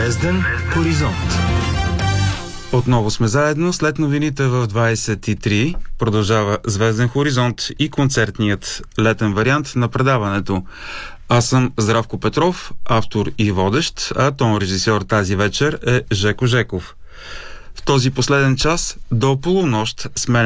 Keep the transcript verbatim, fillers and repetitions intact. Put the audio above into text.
Звезден хоризонт. Отново сме заедно. След новините в двайсет и три продължава Звезден хоризонт и концертният летен вариант на предаването. Аз съм Здравко Петров, автор и водещ, а тон режисьор тази вечер е Жеко Жеков. В този последен час до полунощ сме